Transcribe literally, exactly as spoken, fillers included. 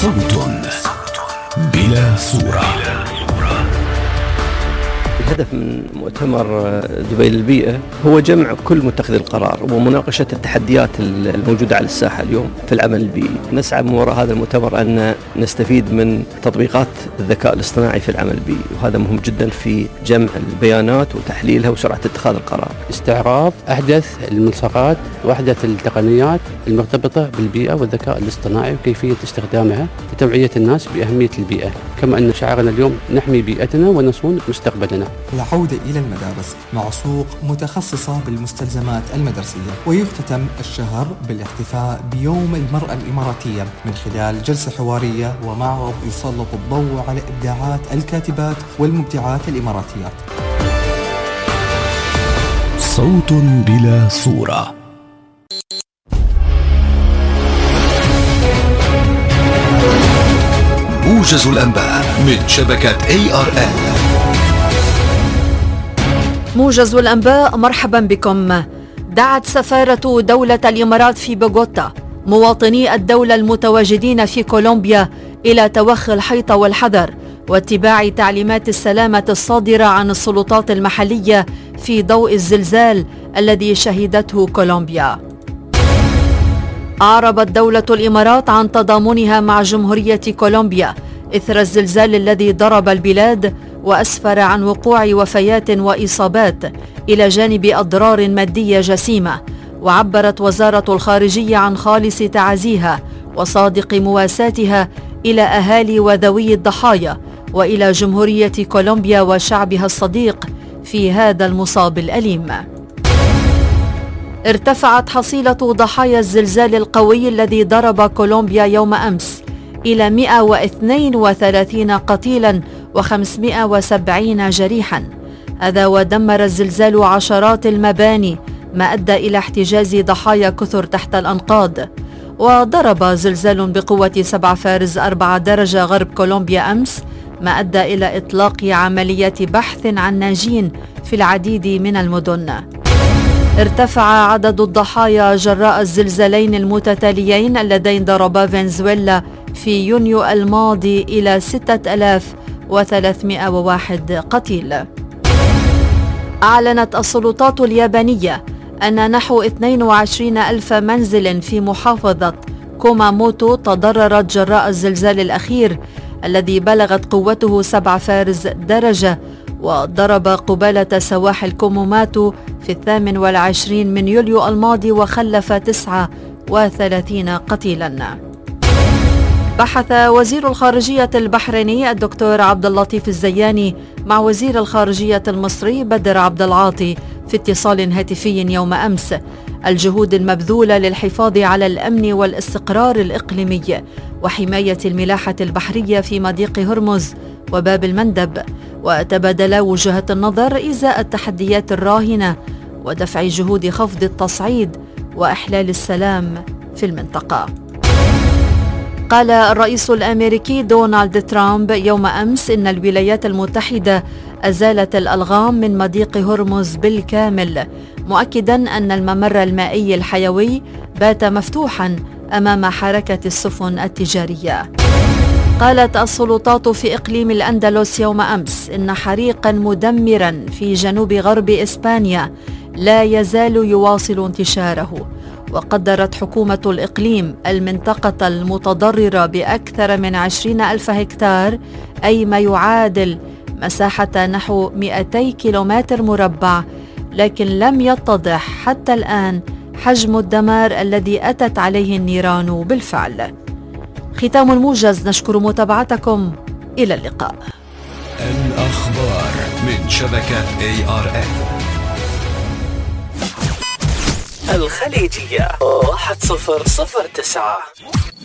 صوت بلا صورة. الهدف من مؤتمر دبي للبيئة هو جمع كل متخذي القرار ومناقشة التحديات الموجودة على الساحة اليوم في العمل البيئي. نسعى من وراء هذا المؤتمر أن نستفيد من تطبيقات الذكاء الاصطناعي في العمل البيئي، وهذا مهم جدا في جمع البيانات وتحليلها وسرعة اتخاذ القرار. استعراض أحدث الملصقات وأحدث التقنيات المرتبطة بالبيئة والذكاء الاصطناعي وكيفية استخدامها لتوعية الناس بأهمية البيئة، كما أن شعارنا اليوم نحمي بيئتنا ونصون مستقبلنا. العودة إلى المدارس مع سوق متخصصة بالمستلزمات المدرسية. ويختتم الشهر بالاحتفاء بيوم المرأة الإماراتية من خلال جلسة حوارية ومعرض يسلط الضوء على إبداعات الكاتبات والمبدعات الإماراتيات. صوت بلا صورة. موجز الأنباء من شبكة إيه آر إل. موجز الأنباء، مرحبا بكم. دعت سفارة دولة الإمارات في بوغوتا مواطني الدولة المتواجدين في كولومبيا إلى توخي الحيطة والحذر واتباع تعليمات السلامة الصادرة عن السلطات المحلية في ضوء الزلزال الذي شهدته كولومبيا. أعربت دولة الإمارات عن تضامنها مع جمهورية كولومبيا إثر الزلزال الذي ضرب البلاد وأسفر عن وقوع وفيات وإصابات إلى جانب أضرار مادية جسيمة. وعبرت وزارة الخارجية عن خالص تعازيها وصادق مواساتها إلى أهالي وذوي الضحايا وإلى جمهورية كولومبيا وشعبها الصديق في هذا المصاب الأليم. ارتفعت حصيلة ضحايا الزلزال القوي الذي ضرب كولومبيا يوم أمس إلى مئة واثنين وثلاثين قتيلا وخمسمئة وسبعين جريحا. هذا ودمر الزلزال عشرات المباني، ما أدى إلى احتجاز ضحايا كثر تحت الأنقاض. وضرب زلزال بقوة سبعة فاصلة أربعة درجة غرب كولومبيا أمس، ما أدى إلى إطلاق عمليات بحث عن ناجين في العديد من المدن. ارتفع عدد الضحايا جراء الزلزالين المتتاليين اللذين ضربا فنزويلا في يونيو الماضي إلى ستة آلاف وثلاثمئة وواحد قتيل. أعلنت السلطات اليابانية أن نحو اثنين وعشرين ألف منزل في محافظة كوماموتو تضررت جراء الزلزال الأخير الذي بلغت قوته سبعة فاصلة درجة وضرب قبالة سواحل كوموماتو في الثامن والعشرين من يوليو الماضي وخلف تسعة وثلاثين قتيلا. بحث وزير الخارجية البحريني الدكتور عبد اللطيف الزياني مع وزير الخارجية المصري بدر عبد العاطي في اتصال هاتفي يوم أمس الجهود المبذولة للحفاظ على الأمن والاستقرار الإقليمي وحماية الملاحة البحرية في مضيق هرمز وباب المندب، وتبادلا وجهات النظر إزاء التحديات الراهنة ودفع جهود خفض التصعيد وإحلال السلام في المنطقة. قال الرئيس الأمريكي دونالد ترامب يوم أمس إن الولايات المتحدة أزالت الألغام من مضيق هرمز بالكامل، مؤكدا أن الممر المائي الحيوي بات مفتوحا أمام حركة السفن التجارية. قالت السلطات في إقليم الأندلس يوم أمس إن حريقا مدمرا في جنوب غرب إسبانيا لا يزال يواصل انتشاره. وقدرت حكومة الإقليم المنطقة المتضررة بأكثر من عشرين ألف هكتار، أي ما يعادل مساحة نحو مئتي كيلومتر مربع، لكن لم يتضح حتى الآن حجم الدمار الذي أتت عليه النيران بالفعل. ختام الموجز، نشكر متابعتكم، إلى اللقاء. الأخبار من شبكة إيه آر إل. الخليجية واحد صفر صفر تسعة.